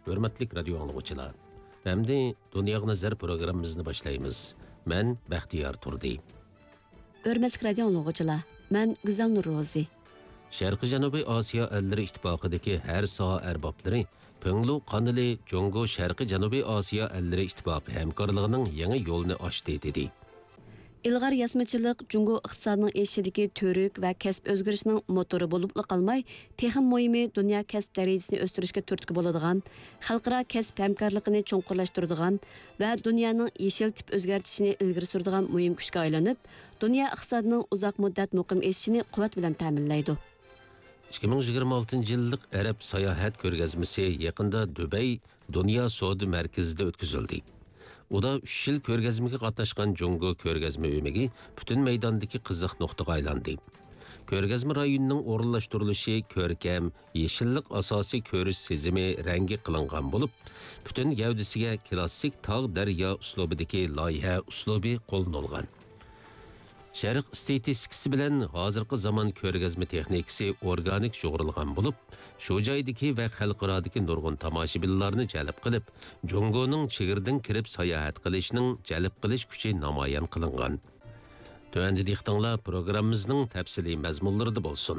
hörmətli radio anlıqçılar. Əmdi Dunyoga nazar proqramımızı başlayımız. Mən Bəxtiyar Turdi. Hörmətli radio anlıqçılar, mən Güzel Nurrozi. Şərqi Cənubi Asiya əlləri ittifaqidagi hər saha ərbabları Penglu qanılı Congo Şərqi Cənubi Asiya əlləri ittifaqı həmkarlığının yeni yolunu açdı dedi. İlğar yasmaçılıq Jungo iqtisodning eshidagi төрік va kasb o'zgarishining motori bo'lib qolmay, texnik muhimi dunyo kasb darajasini o'stirishga turtki bo'ladigan, xalqaro kasb hamkorligini cho'nqurlashtiradigan va dunyoning yeshil tip o'zgartishini ilgari suradigan muhim kuchga aylanib, dunyo iqtisodining uzoq muddat muqim o'sishini quvvat bilan ta'minlaydi. 2026 yillik Arab sayohat ko'rgazmasi yaqinda Dubay Dunyo savdo markazida o'tkazildi. Uda 3 yil ko'rgazmaga qatnashgan Jungo ko'rgazma o'yinigi butun maydondagi qiziq nuqtaga aylandi. Ko'rgazma rayonining o'rinlashtirilishi ko'rkam, yeshillik asosiy ko'rish sezimi rangi qilingan bo'lib, butun gavdasiga klassik tog' daryo uslubidagi loyiha uslubi qo'llanilgan. Şərq statistikasi bilan hozirgi zamon ko'rgazma texnikasi organik shug'ullangan bo'lib, shu joydagi va xalqarodagi nurg'un tomoshabinlarni jalb qilib, Jungoning chegirdan kirib sayohat qilishning jalb qilish kuchi namoyon qilingan. Tövəndə diqqətinizlər proqramımızın təfsili məzmunlarında bolsun.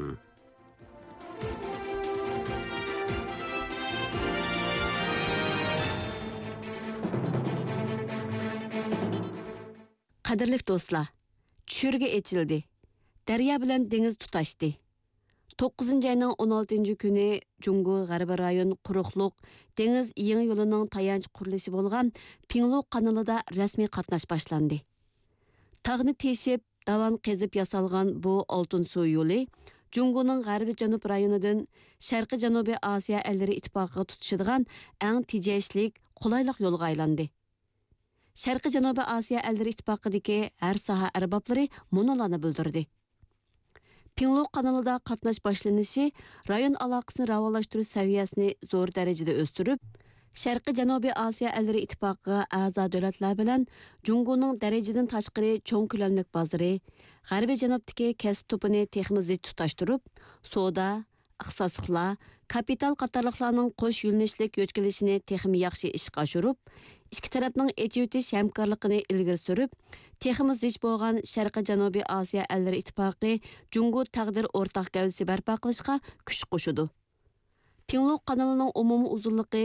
Qadirlik do'stlar, tushirga etildi. Daryo bilan dengiz tutashdi. 9-ayning 16-kuni Jungo G'arbiy rayon quruqliq dengiz yangi yo'lining tayanch qurilishi bo'lgan Pinglu kanalida rasmiy qatnash boshlandi. Tog'ni teshib, davan qezib yasalgan bu oltin suv yo'li Jungoning G'arbiy janub rayonidan Sharqiy Janubiy Osiyo ellari ittifoqiga tutishadigan eng tejashlik, qulaylik yo'lga aylandi. Sharqiy Janubiy Osiyo ellari ittifoqidagi har soha arboblari munolarni bildirdi. Pinglu kanalida qatnash boshlanishi rayon aloqasini rivojlantirish saviyasini zo'r darajada o'stirib, Sharqiy Janubiy Osiyo ellari ittifoqiga a'zo davlatlar bilan Jungoning darajadan tashqari cho'ng ko'lamlik bozori, G'arbiy janubdagi kasb to'pini texnik zich tutashtirib, savdo, ixtisosliklar, kapital qatorliqlarning qo'sh yo'nalishlik yo'tkilishini texnik yaxshi ishga oshirib, ikki tarafning etiyotish hamkorligini ilgari surib, texnik zich bo'lgan Sharqiy Janubiy Osiyo ellari ittifoqi Jungo taqdir o'rtaq gavdasi barpo qilishga kuch qo'shadi. Pinglu kanalining umumiy uzunligi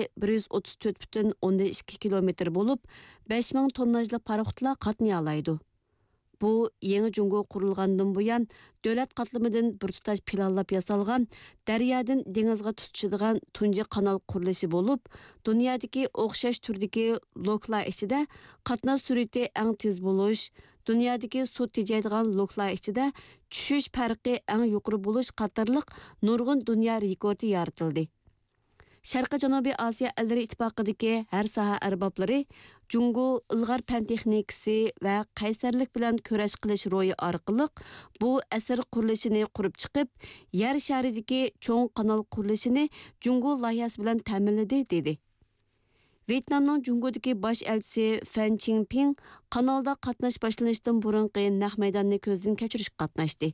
134,2 kilometr bo'lib, 5000 tonnajlik paroxotlar qatnay oladi. Bu yangi Jungo qurilgandan buyon davlat qatlamidan bir tutash planlab yasalgan daryodan dengizga tutishadigan tunji kanal qurilishi bo'lib, dunyodagi o'xshash turdagi loklar ichida qatnash sur'ati eng tez bo'lish, dunyodagi suv tejaydigan loklar ichida tushish farqi eng yuqori bo'lish qatorliq nurg'un dunyo rekordi yaratildi. Sharqiy Janubiy Osiyo ellari ittifoqidagi har soha arboblari Jungo ilg'or fan texnikasi va qaysarlik bilan kurash qilish ro'yi orqali bu asr qurilishini qurib chiqib, yer sharidagi cho'ng kanal qurilishini Jungo loyihasi bilan ta'minladi dedi. Vyetnamning Jungodagi bosh elchisi Fan Chingping kanalda qatnash boshlanishdan burungi naq maydonni ko'zdan kechirishga qatnashdi.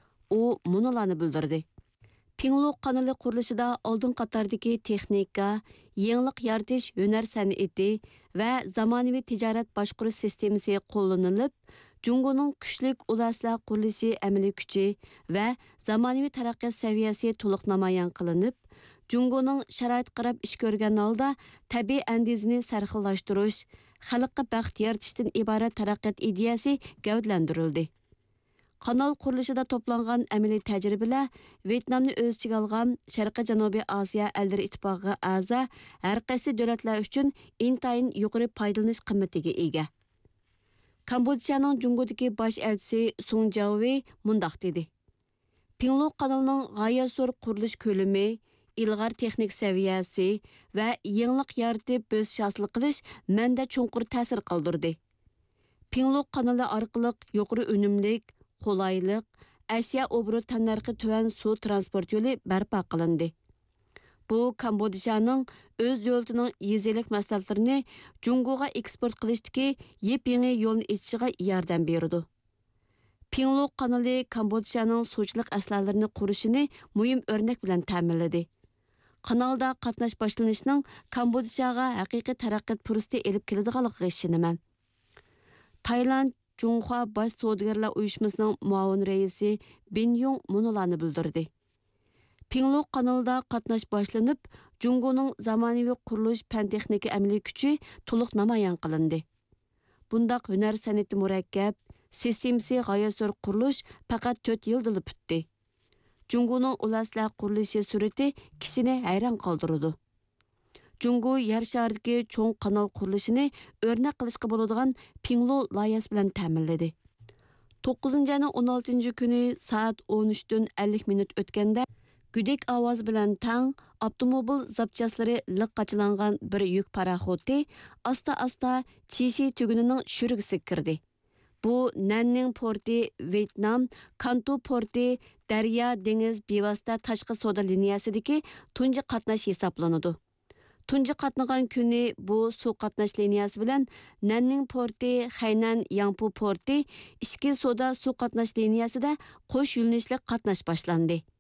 U munolarni bildirdi. Pinglu kanali qurilishida oldin qatardagi texnika, yangilik yaratish hunar san'ati va zamonaviy tijorat boshqarish sistemasi qo'llanilib, Jungoning kuchlik ulaslar qurilishi amaliy kuchi va zamonaviy taraqqiyot saviyasi to'liq namoyon qilinib, Jungoning sharoit qarab ish ko'rgan holda tabiiy andizini sarxillashtirish, xalqqa baxt yaratishdan iborat taraqqiyot ideyasi gavdalantirildi. Kanal qurilishida to'plangan amaliy tajribalar Vyetnamni o'z ichiga olgan Sharqiy Janubiy Osiyo ellari ittifoqiga a'zo har qaysi davlatlar uchun intayin yuqori foydalanish qimmatiga ega. Kambodjaning Jungodagi bosh elchisi Sung Jaovi mundaq dedi. Pinglu kanalining g'oyat zo'r qurilish ko'lami, ilg'or texnik saviyasi va yangilik yaratib bo'sish hosil qilish menda cho'nqur ta'sir qoldirdi. Pinglu kanali orqali yuqori unumlik, qulaylik, ashyo obrut tannarxi tuvan suv transport yo'li barpo qilindi. Bu Kambodjaning o'z davlatining yezilik mahsulotlarini Jungoga eksport qilishdagi yep-yangi yo'lni ichishiga yordam berdi. Pinglu kanali Kambodjaning suvchilik aslalarini qurishini muhim o'rnak bilan ta'minladi. kanalda qatnaş başlanışının Kambodjaga haqiqiy taraqqiyot fursati elib keladiganligiga ishonaman. Tayland Junhua Baş Savdogarlar Uyushmasining muavin raisi Bin Yung munolarni bildirdi. Pingluk kanalda qatnaş başlanıp, Jungoning zamonaviy qurilish fan-texnika amaliy kuchi to'liq namoyon qilindi. Bundaq hunar san'ati murakkab, sistemasi g'oyat zo'r qurilish faqat 4 yilda bitdi. Jungoning ulaslar qurilishi surati kishini hayron qoldirdi. Jungo yer sharidagi cho'ng kanal qurilishini o'rnak qilishga bo'ladigan Pinglu loyihasi bilan ta'minladi. 9-ayning 16-kuni soat 13dan 50 minut o'tganda güdek ovoz bilan tang avtomobil zapchaslari liqqachilangan bir yuk paraxoti asta-asta Chishi tugunining shurgisi kirdi. Bu Nanning porti, Vietnam, Kanto porti, daryo dengiz bevosita tashqi savdo liniyasidagi tunji qatnash hisoblanadi. Tunji qatnagan kuni bu suv qatnash liniyasi bilan Nanning porti, Hainan Yangpu porti, ishki savdo suv qatnash liniyasida qo'sh yo'nalishli qatnash boshlandi.